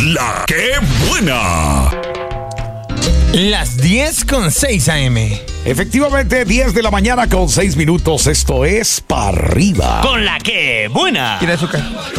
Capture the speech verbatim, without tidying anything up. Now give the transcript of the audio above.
La que buena. Las diez con seis A M. Efectivamente, diez de la mañana con seis minutos. Esto es Pa' Arriba. Con la que buena. Tira azúcar.